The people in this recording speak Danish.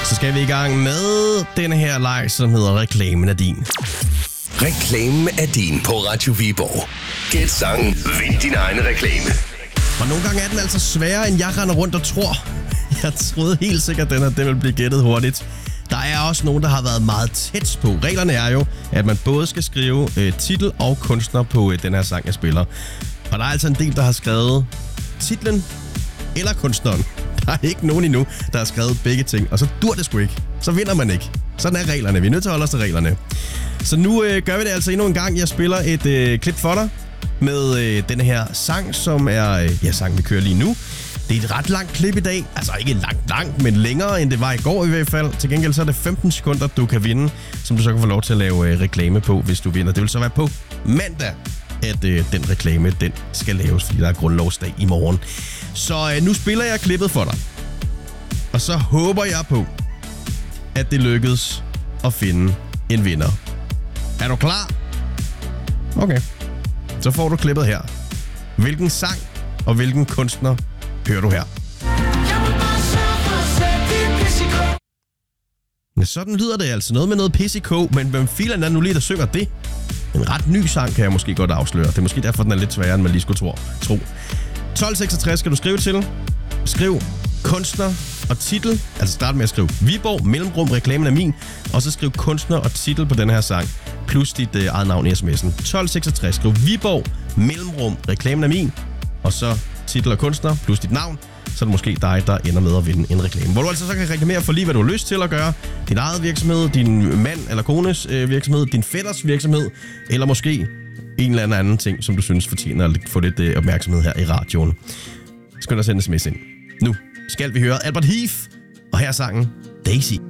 Så skal vi i gang med denne her leg, som hedder Reklamen er din. Reklamen er din på Radio Viborg. Gæt sangen, vind din egen reklame. Og nogle gange er den altså sværere, end jeg render rundt og tror. Jeg troede helt sikkert, at den ville blive gættet hurtigt. Der er også nogen, der har været meget tæt på. Reglerne er jo, at man både skal skrive titel og kunstner på den her sang, jeg spiller. Og der er altså en del, der har skrevet titlen eller kunstneren. Der er ikke nogen endnu, der har skrevet begge ting. Og så dur det sgu ikke. Så vinder man ikke. Sådan er reglerne. Vi er nødt til at holde os til reglerne. Så nu gør vi det altså endnu en gang. Jeg spiller et klip for dig med denne her sang, som er sangen, vi kører lige nu. Det er et ret langt klip i dag. Altså ikke langt, men længere end det var i går i hvert fald. Til gengæld så er det 15 sekunder, du kan vinde, som du så kan få lov til at lave reklame på, hvis du vinder. Det vil så være på mandag, at den reklame, den skal laves, fordi der er grundlovsdag i morgen. Så nu spiller jeg klippet for dig. Og så håber jeg på, at det lykkedes at finde en vinder. Er du klar? Okay. Så får du klippet her. Hvilken sang og hvilken kunstner hører du her? Ja, sådan lyder det altså. Noget med noget pis i kog, men hvem filen er nu lige, der synger det? En ret ny sang, kan jeg måske godt afsløre. Det er måske derfor, den er lidt sværere, end man lige skulle tro. 1266 skal du skrive til. Skriv kunstner og titel. Altså start med at skrive Viborg, mellemrum, reklamen er min. Og så skriv kunstner og titel på den her sang. Plus dit eget navn i sms'en. 1266. Skriv Viborg, mellemrum, reklamen er min. Og så titel og kunstner plus dit navn. Så er det måske dig, der ender med at vinde en reklame. Hvor du altså så kan reklamere for lige, hvad du har lyst til at gøre. Din eget virksomhed, din mand eller kones virksomhed, din fætters virksomhed. Eller måske en eller anden ting, som du synes fortjener at få lidt opmærksomhed her i radioen. Skynd dig at sende sms ind. Nu skal vi høre Albert Heath, og her er sangen Daisy.